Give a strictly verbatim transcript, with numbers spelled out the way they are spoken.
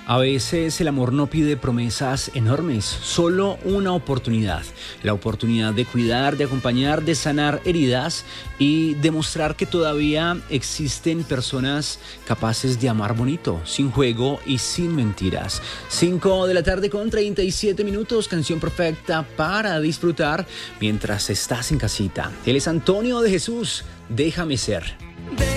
A veces el amor no pide promesas enormes, solo una oportunidad. La oportunidad de cuidar, de acompañar, de sanar heridas y demostrar que todavía existen personas capaces de amar bonito, sin juego y sin mentiras. cinco de la tarde con treinta y siete minutos, canción perfecta para disfrutar mientras estás en casita. Él es Antonio de Jesús, déjame ser.